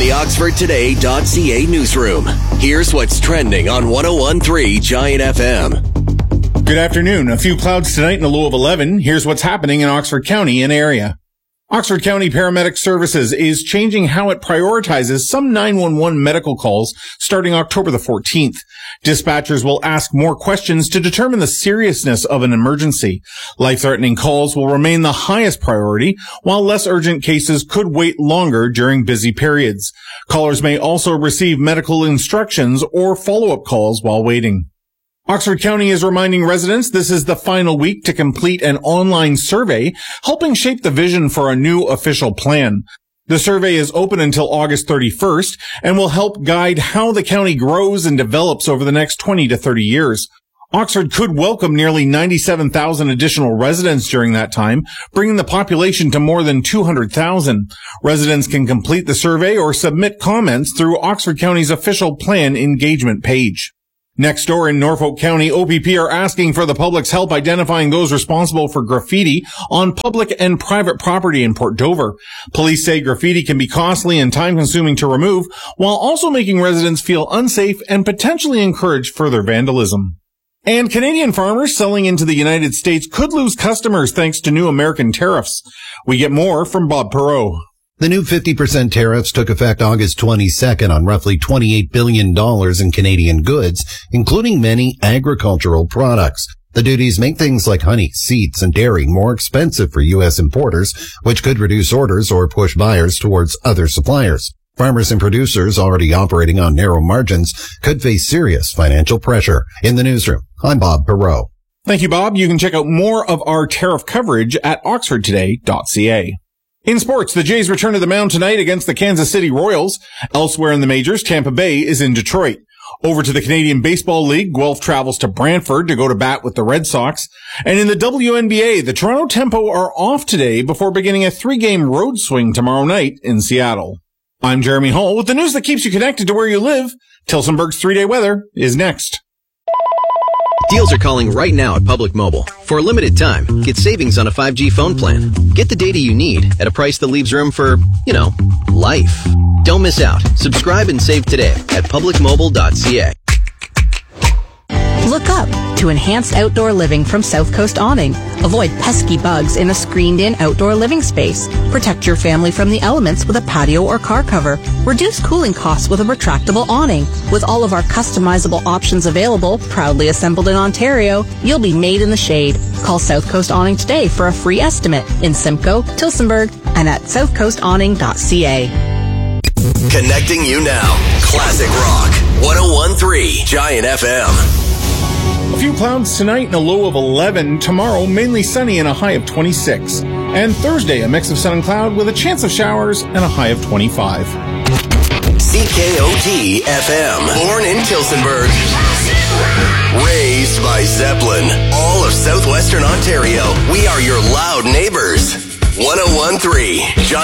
the OxfordToday.ca newsroom. Here's what's trending on 101.3 Giant FM. Good afternoon. A few clouds tonight and a low of 11. Here's what's happening in Oxford County and area. Oxford County Paramedic Services is changing how it prioritizes some 911 medical calls starting October the 14th. Dispatchers will ask more questions to determine the seriousness of an emergency. Life-threatening calls will remain the highest priority, while less urgent cases could wait longer during busy periods. Callers may also receive medical instructions or follow-up calls while waiting. Oxford County is reminding residents this is the final week to complete an online survey, helping shape the vision for a new official plan. The survey is open until August 31st and will help guide how the county grows and develops over the next 20 to 30 years. Oxford could welcome nearly 97,000 additional residents during that time, bringing the population to more than 200,000. Residents can complete the survey or submit comments through Oxford County's official plan engagement page. Next door in Norfolk County, OPP are asking for the public's help identifying those responsible for graffiti on public and private property in Port Dover. Police say graffiti can be costly and time-consuming to remove, while also making residents feel unsafe and potentially encourage further vandalism. And Canadian farmers selling into the United States could lose customers thanks to new American tariffs. We get more from Bob Perreault. The new 50% tariffs took effect August 22nd on roughly $28 billion in Canadian goods, including many agricultural products. The duties make things like honey, seeds, and dairy more expensive for U.S. importers, which could reduce orders or push buyers towards other suppliers. Farmers and producers already operating on narrow margins could face serious financial pressure. In the newsroom, I'm Bob Perreault. Thank you, Bob. You can check out more of our tariff coverage at oxfordtoday.ca. In sports, the Jays return to the mound tonight against the Kansas City Royals. Elsewhere in the majors, Tampa Bay is in Detroit. Over to the Canadian Baseball League, Guelph travels to Brantford to go to bat with the Red Sox. And in the WNBA, the Toronto Tempo are off today before beginning a 3-game road swing tomorrow night in Seattle. I'm Jeremy Hall with the news that keeps you connected to where you live. Tilsonburg's 3-day weather is next. Deals are calling right now at Public Mobile. For a limited time, get savings on a 5G phone plan. Get the data you need at a price that leaves room for, life. Don't miss out. Subscribe and save today at publicmobile.ca. Look up to enhance outdoor living from South Coast Awning. Avoid pesky bugs in a screened-in outdoor living space. Protect your family from the elements with a patio or car cover. Reduce cooling costs with a retractable awning. With all of our customizable options available, proudly assembled in Ontario, you'll be made in the shade. Call South Coast Awning today for a free estimate in Simcoe, Tilsonburg, and at southcoastawning.ca. Connecting you now. Classic Rock. 101.3 Giant FM. A few clouds tonight and a low of 11. Tomorrow, mainly sunny and a high of 26. And Thursday, a mix of sun and cloud with a chance of showers and a high of 25. CKOT FM. Born in Tilsonburg. Raised by Zeppelin. All of southwestern Ontario. We are your loud neighbors. 101.3 Giant